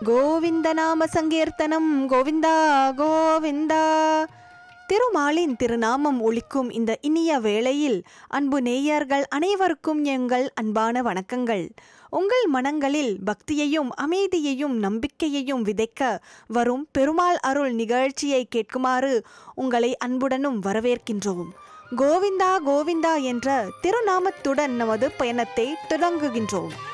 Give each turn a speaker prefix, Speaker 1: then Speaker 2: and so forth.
Speaker 1: கோவிந்த நாம சங்கீர்த்தனம் கோவிந்தா கோவிந்தா. திருமாலின் திருநாமம் ஒலிக்கும் இந்த இனிய வேளையில் அன்பு நேயர்கள் அனைவருக்கும் எங்கள் அன்பான வணக்கங்கள். உங்கள் மனங்களில் பக்தியையும் அமைதியையும் நம்பிக்கையையும் விதைக்க வரும் பெருமாள் அருள் நிகழ்ச்சியை கேட்குமாறு உங்களை அன்புடனும் வரவேற்கின்றோம். கோவிந்தா கோவிந்தா என்ற திருநாமத்துடன் நமது பயணத்தை தொடங்குகின்றோம்.